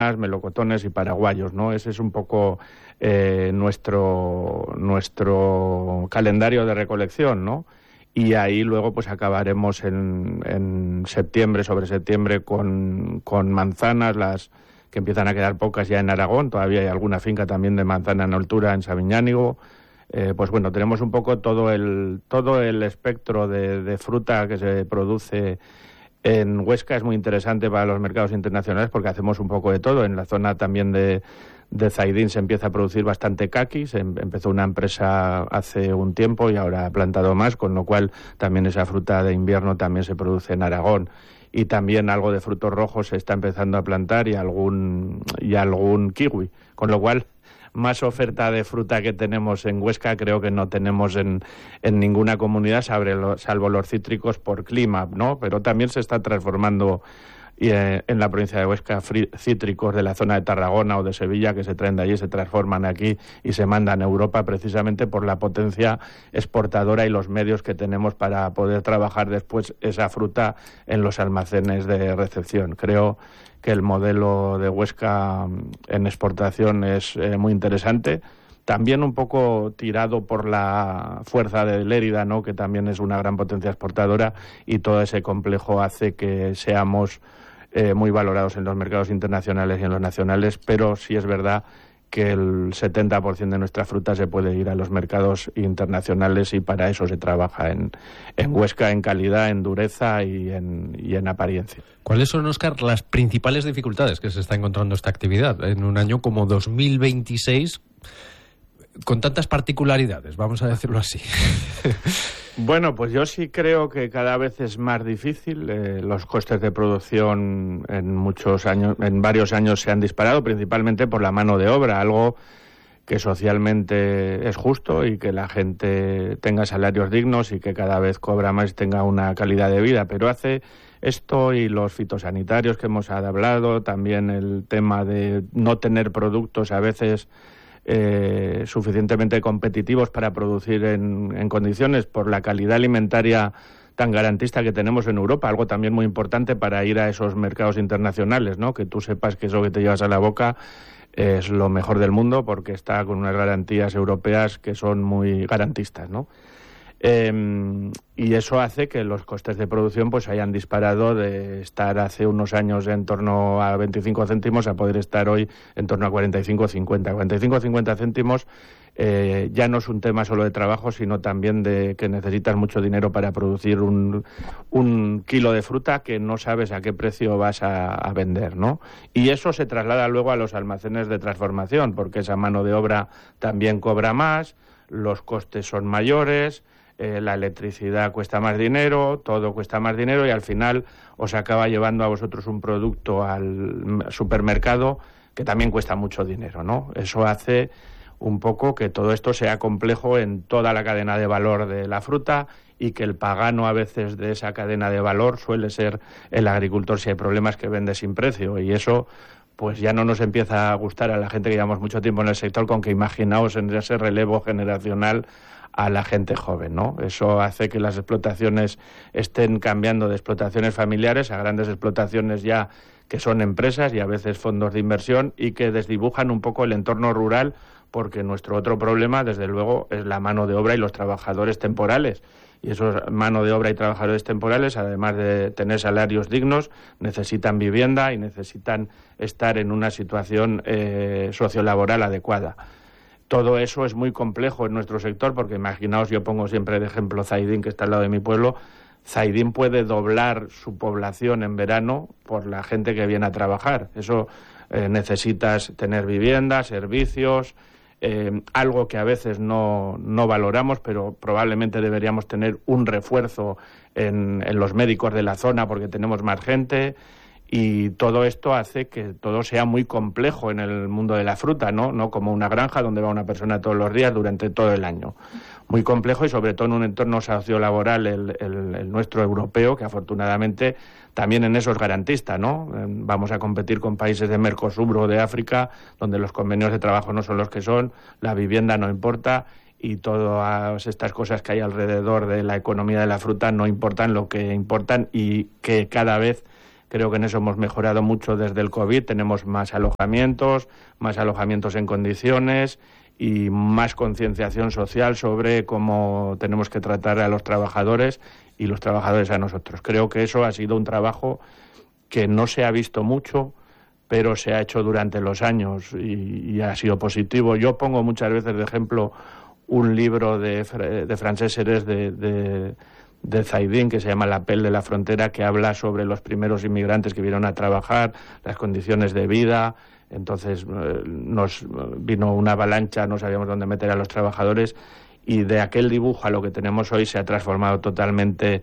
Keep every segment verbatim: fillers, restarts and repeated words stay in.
naranjas, melocotones y paraguayos, ¿no? Ese es un poco eh, nuestro, nuestro calendario de recolección, ¿no? Y ahí luego pues acabaremos en, en septiembre, sobre septiembre, con, con manzanas, las que empiezan a quedar pocas ya en Aragón. Todavía hay alguna finca también de manzana en altura en Sabiñánigo. Eh, pues bueno, tenemos un poco todo el todo el espectro de, de fruta que se produce en Huesca. Es muy interesante para los mercados internacionales porque hacemos un poco de todo. En la zona también de, de Zaidín se empieza a producir bastante caqui. Se em, empezó una empresa hace un tiempo y ahora ha plantado más, con lo cual también esa fruta de invierno también se produce en Aragón. Y también algo de frutos rojos se está empezando a plantar y algún, y algún kiwi, con lo cual más oferta de fruta que tenemos en Huesca creo que no tenemos en, en ninguna comunidad, salvo, salvo los cítricos por clima, ¿no? Pero también se está transformando eh, en la provincia de Huesca fri, cítricos de la zona de Tarragona o de Sevilla que se traen de allí, se transforman aquí y se mandan a Europa precisamente por la potencia exportadora y los medios que tenemos para poder trabajar después esa fruta en los almacenes de recepción. Creo que el modelo de Huesca en exportación es eh, muy interesante, también un poco tirado por la fuerza de Lérida, ¿no?, que también es una gran potencia exportadora, y todo ese complejo hace que seamos eh, muy valorados en los mercados internacionales y en los nacionales, pero sí es verdad que el setenta por ciento de nuestra fruta se puede ir a los mercados internacionales y para eso se trabaja en, en Huesca, en calidad, en dureza y en, y en apariencia. ¿Cuáles son, Óscar, las principales dificultades que se está encontrando esta actividad en un año como dos mil veintiséis con tantas particularidades, vamos a decirlo así? Bueno, pues yo sí creo que cada vez es más difícil. Eh, los costes de producción en muchos años, en varios años se han disparado, principalmente por la mano de obra, algo que socialmente es justo y que la gente tenga salarios dignos y que cada vez cobra más y tenga una calidad de vida. Pero hace esto y los fitosanitarios que hemos hablado, también el tema de no tener productos a veces Eh, suficientemente competitivos para producir en, en condiciones por la calidad alimentaria tan garantista que tenemos en Europa, algo también muy importante para ir a esos mercados internacionales, ¿no? Que tú sepas que eso que te llevas a la boca es lo mejor del mundo porque está con unas garantías europeas que son muy garantistas, ¿no? Eh, y eso hace que los costes de producción pues hayan disparado de estar hace unos años en torno a veinticinco céntimos a poder estar hoy en torno a cuarenta y cinco o cincuenta. cuarenta y cinco o cincuenta céntimos eh, ya no es un tema solo de trabajo, sino también de que necesitas mucho dinero para producir un, un kilo de fruta que no sabes a qué precio vas a, a vender, ¿no? Y eso se traslada luego a los almacenes de transformación, porque esa mano de obra también cobra más, los costes son mayores, Eh, la electricidad cuesta más dinero, todo cuesta más dinero y al final os acaba llevando a vosotros un producto al supermercado que también cuesta mucho dinero, ¿no? Eso hace un poco que todo esto sea complejo en toda la cadena de valor de la fruta y que el pagano a veces de esa cadena de valor suele ser el agricultor si hay problemas que vende sin precio, y eso pues ya no nos empieza a gustar a la gente que llevamos mucho tiempo en el sector, con que imaginaos en ese relevo generacional a la gente joven, ¿no? Eso hace que las explotaciones estén cambiando de explotaciones familiares a grandes explotaciones ya que son empresas y a veces fondos de inversión y que desdibujan un poco el entorno rural, porque nuestro otro problema, desde luego, es la mano de obra y los trabajadores temporales. Y esos mano de obra y trabajadores temporales, además de tener salarios dignos, necesitan vivienda y necesitan estar en una situación eh, sociolaboral adecuada. Todo eso es muy complejo en nuestro sector, porque imaginaos, yo pongo siempre de ejemplo Zaidín, que está al lado de mi pueblo. Zaidín puede doblar su población en verano por la gente que viene a trabajar. Eso eh, necesitas tener vivienda, servicios, eh, algo que a veces no, no valoramos, pero probablemente deberíamos tener un refuerzo en, en los médicos de la zona porque tenemos más gente. Y todo esto hace que todo sea muy complejo en el mundo de la fruta, ¿no? No como una granja donde va una persona todos los días durante todo el año. Muy complejo y sobre todo en un entorno sociolaboral, el, el, el nuestro europeo, que afortunadamente también en eso es garantista, ¿no? Vamos a competir con países de Mercosur o de África, donde los convenios de trabajo no son los que son, la vivienda no importa, y todas estas cosas que hay alrededor de la economía de la fruta no importan, lo que importan y que cada vez Creo que en eso hemos mejorado mucho desde el COVID. Tenemos más alojamientos, más alojamientos en condiciones y más concienciación social sobre cómo tenemos que tratar a los trabajadores y los trabajadores a nosotros. Creo que eso ha sido un trabajo que no se ha visto mucho, pero se ha hecho durante los años y, y ha sido positivo. Yo pongo muchas veces de ejemplo un libro de, de Francesc Serés de, de, de Zaidín, que se llama La piel de la frontera, que habla sobre los primeros inmigrantes que vinieron a trabajar, las condiciones de vida. Entonces eh, nos vino una avalancha, no sabíamos dónde meter a los trabajadores, y de aquel dibujo a lo que tenemos hoy se ha transformado totalmente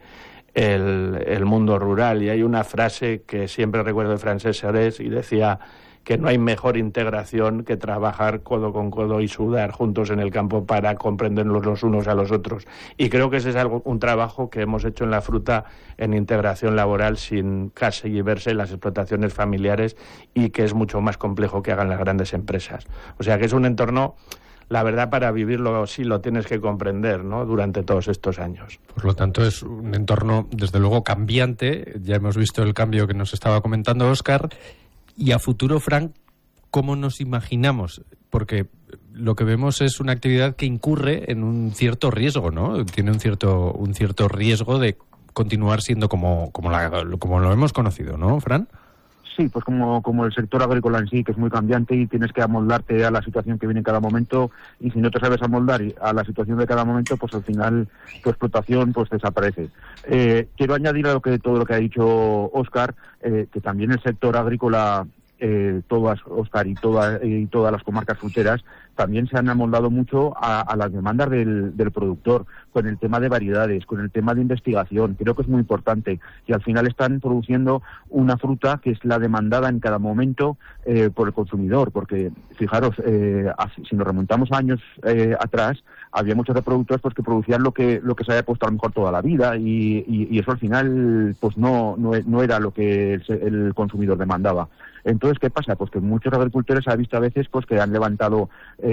el, el mundo rural. Y hay una frase que siempre recuerdo de Francesc Serés, y decía que no hay mejor integración que trabajar codo con codo y sudar juntos en el campo para comprendernos los unos a los otros. Y creo que ese es algo, un trabajo que hemos hecho en la fruta en integración laboral sin casi verse en las explotaciones familiares, y que es mucho más complejo que hagan las grandes empresas. O sea que es un entorno, la verdad, para vivirlo sí lo tienes que comprender, ¿no?, durante todos estos años. Por lo tanto, es un entorno, desde luego, cambiante. Ya hemos visto el cambio que nos estaba comentando Óscar. Y a futuro, Fran, ¿cómo nos imaginamos? Porque lo que vemos es una actividad que incurre en un cierto riesgo, ¿no? Tiene un cierto un cierto riesgo de continuar siendo como como, la, como lo hemos conocido, ¿no, Fran? Sí, pues como, como el sector agrícola en sí, que es muy cambiante y tienes que amoldarte a la situación que viene en cada momento, y si no te sabes amoldar a la situación de cada momento, pues al final tu explotación pues desaparece. Eh, quiero añadir a lo que, todo lo que ha dicho Óscar, eh, que también el sector agrícola, eh, todas, Óscar, y, toda, y todas las comarcas fruteras, también se han amoldado mucho a, a las demandas del, del productor, con el tema de variedades, con el tema de investigación. Creo que es muy importante, y al final están produciendo una fruta que es la demandada en cada momento eh, por el consumidor, porque fijaros, eh, si nos remontamos años eh, atrás, había muchos productores pues que producían lo que lo que se había puesto a lo mejor toda la vida, y, y, y eso al final pues no, no, no era lo que el, el consumidor demandaba. Entonces, ¿qué pasa? Pues que muchos agricultores han visto a veces pues que han levantado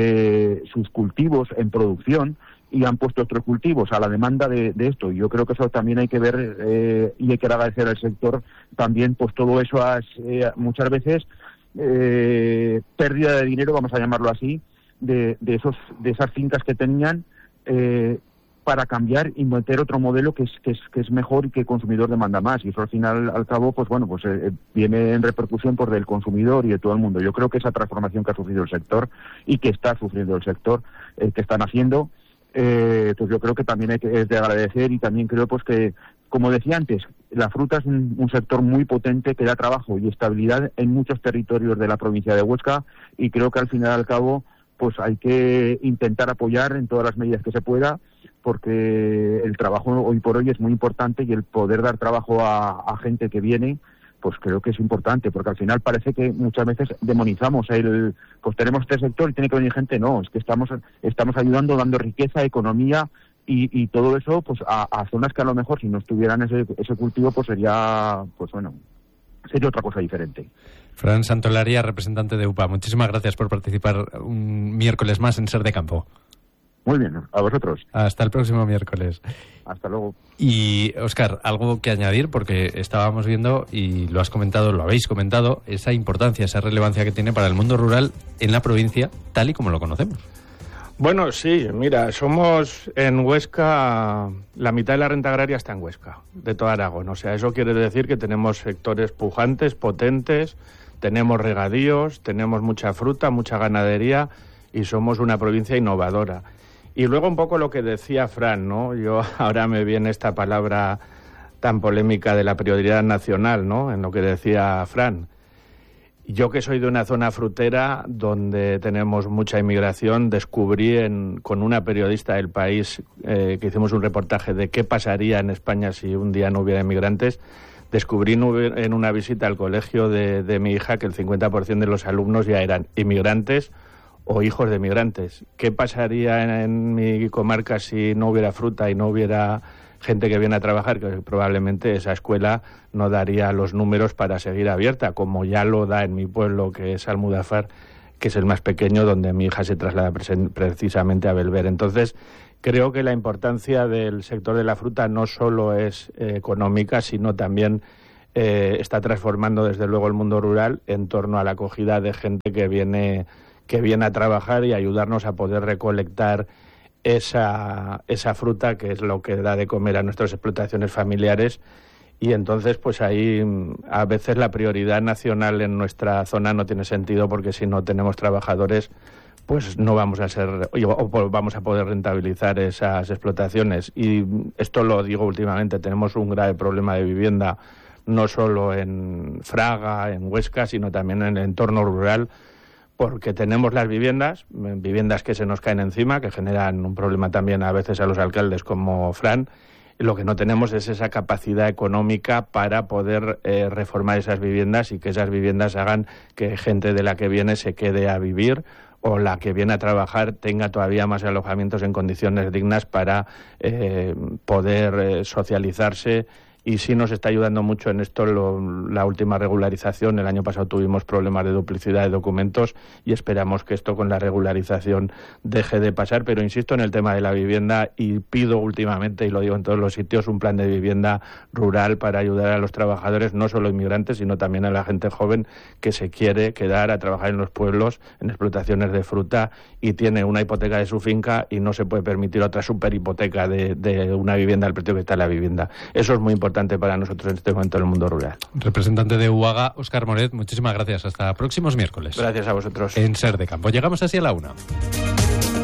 eh, sus cultivos en producción y han puesto otros cultivos a la demanda de, de esto. Y yo creo que eso también hay que ver eh, y hay que agradecer al sector también, pues todo eso has, eh, muchas veces eh, pérdida de dinero, vamos a llamarlo así, de, de esos de esas fincas que tenían eh, para cambiar y meter otro modelo que es, que es que es mejor y que el consumidor demanda más. Y eso al final, al cabo, pues bueno, pues eh, viene en repercusión por del consumidor y de todo el mundo. Yo creo que esa transformación que ha sufrido el sector y que está sufriendo el sector, eh, que están haciendo, eh, pues yo creo que también hay que, es de agradecer, y también creo pues que, como decía antes, la fruta es un, un sector muy potente que da trabajo y estabilidad en muchos territorios de la provincia de Huesca, y creo que al final, al cabo, pues hay que intentar apoyar en todas las medidas que se pueda, porque el trabajo hoy por hoy es muy importante, y el poder dar trabajo a, a gente que viene, pues creo que es importante, porque al final parece que muchas veces demonizamos el, pues tenemos este sector y tiene que venir gente. No, es que estamos estamos ayudando, dando riqueza, economía y, y todo eso pues a, a zonas que a lo mejor si no estuvieran ese, ese cultivo pues sería, pues bueno, sería otra cosa diferente. Fran Santolaria, representante de U P A, muchísimas gracias por participar un miércoles más en Ser de Campo. Muy bien, a vosotros. Hasta el próximo miércoles. Hasta luego. Y, Óscar, algo que añadir, porque estábamos viendo, y lo has comentado, lo habéis comentado, esa importancia, esa relevancia que tiene para el mundo rural en la provincia, tal y como lo conocemos. Bueno, sí, mira, somos en Huesca, la mitad de la renta agraria está en Huesca, de todo Aragón. O sea, eso quiere decir que tenemos sectores pujantes, potentes, tenemos regadíos, tenemos mucha fruta, mucha ganadería, y somos una provincia innovadora. Y luego un poco lo que decía Fran, ¿no? Yo ahora me viene esta palabra tan polémica de la prioridad nacional, ¿no? En lo que decía Fran. Yo, que soy de una zona frutera donde tenemos mucha inmigración, descubrí en, con una periodista del País eh, que hicimos un reportaje de qué pasaría en España si un día no hubiera inmigrantes. Descubrí en una visita al colegio de, de mi hija que el cincuenta por ciento de los alumnos ya eran inmigrantes o hijos de migrantes. ¿Qué pasaría en, en mi comarca si no hubiera fruta y no hubiera gente que viene a trabajar? Que probablemente esa escuela no daría los números para seguir abierta, como ya lo da en mi pueblo, que es Almudafar, que es el más pequeño, donde mi hija se traslada precisamente a Belver. Entonces, creo que la importancia del sector de la fruta no solo es eh, económica, sino también eh, está transformando desde luego el mundo rural en torno a la acogida de gente que viene, que viene a trabajar y ayudarnos a poder recolectar esa, esa fruta, que es lo que da de comer a nuestras explotaciones familiares. Y entonces, pues ahí a veces la prioridad nacional en nuestra zona no tiene sentido, porque si no tenemos trabajadores, pues no vamos a ser o vamos a poder rentabilizar esas explotaciones. Y esto lo digo últimamente, tenemos un grave problema de vivienda, no solo en Fraga, en Huesca, sino también en el entorno rural, porque tenemos las viviendas, viviendas que se nos caen encima, que generan un problema también a veces a los alcaldes como Fran. Lo que no tenemos es esa capacidad económica para poder eh, reformar esas viviendas y que esas viviendas hagan que gente de la que viene se quede a vivir, o la que viene a trabajar tenga todavía más alojamientos en condiciones dignas para eh, poder eh, socializarse. Y sí nos está ayudando mucho en esto lo, la última regularización. El año pasado tuvimos problemas de duplicidad de documentos y esperamos que esto con la regularización deje de pasar. Pero insisto en el tema de la vivienda y pido últimamente, y lo digo en todos los sitios, un plan de vivienda rural para ayudar a los trabajadores, no solo inmigrantes, sino también a la gente joven que se quiere quedar a trabajar en los pueblos, en explotaciones de fruta, y tiene una hipoteca de su finca y no se puede permitir otra superhipoteca de, de una vivienda al precio que está la vivienda. Eso es muy importante para nosotros en este momento en el mundo rural. Representante de U A G A, Óscar Moret, muchísimas gracias. Hasta próximos miércoles. Gracias a vosotros. En Ser de Campo. Llegamos así a la una.